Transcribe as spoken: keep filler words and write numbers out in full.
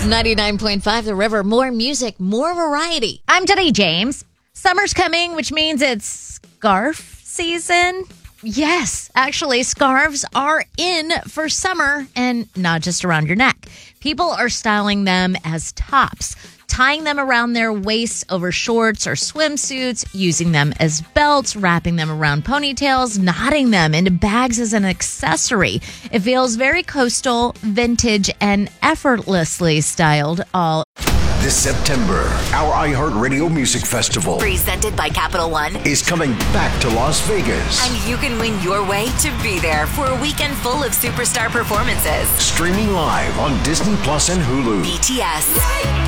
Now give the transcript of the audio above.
ninety-nine point five The River. More music, more variety. I'm Jenny James. Summer's coming, which means it's scarf season. Yes, actually, scarves are in for summer and not just around your neck. People are styling them as tops, tying them around their waists over shorts or swimsuits, using them as belts, wrapping them around ponytails, knotting them into bags as an accessory. It feels very coastal, vintage, and effortlessly styled all. This September, our iHeartRadio Music Festival, presented by Capital One, is coming back to Las Vegas. And you can win your way to be there for a weekend full of superstar performances. Streaming live on Disney Plus and Hulu. B T S.